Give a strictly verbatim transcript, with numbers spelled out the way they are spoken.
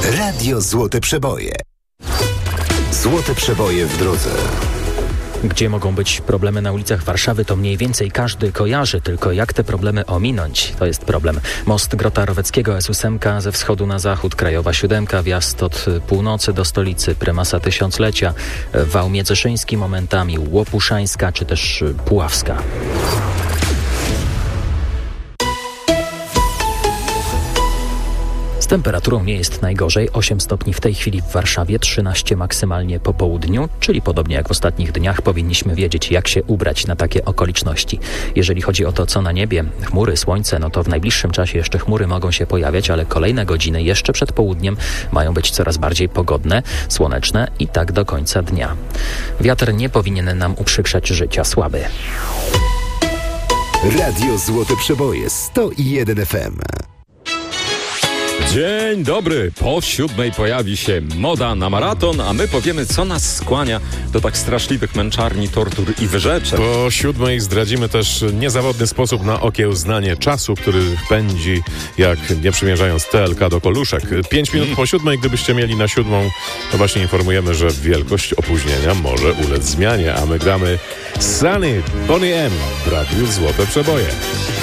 Radio Złote Przeboje. Złote Przeboje w drodze. Gdzie mogą być problemy na ulicach Warszawy, to mniej więcej każdy kojarzy, tylko jak te problemy ominąć, to jest problem. Most Grota Roweckiego, S osiem ze wschodu na zachód, Krajowa siódemka, wjazd od północy do stolicy, Prymasa Tysiąclecia, wał Międzyszyński momentami, Łopuszańska czy też Puławska. Z temperaturą nie jest najgorzej. osiem stopni w tej chwili w Warszawie, trzynaście maksymalnie po południu, czyli podobnie jak w ostatnich dniach powinniśmy wiedzieć, jak się ubrać na takie okoliczności. Jeżeli chodzi o to, co na niebie, chmury, słońce, no to w najbliższym czasie jeszcze chmury mogą się pojawiać, ale kolejne godziny jeszcze przed południem mają być coraz bardziej pogodne, słoneczne i tak do końca dnia. Wiatr nie powinien nam uprzykrzać życia, słaby. Radio Złote Przeboje, sto jeden F M. Dzień dobry. Po siódmej pojawi się moda na maraton, a my powiemy, co nas skłania do tak straszliwych męczarni, tortur i wyrzeczeń. Po siódmej zdradzimy też niezawodny sposób na okiełznanie czasu, który pędzi, jak nie przymierzając T L K do koluszek. Pięć minut po siódmej, gdybyście mieli na siódmą, to właśnie informujemy, że wielkość opóźnienia może ulec zmianie, a my gramy Sunny Bonnie M w Radiu Złote Przeboje.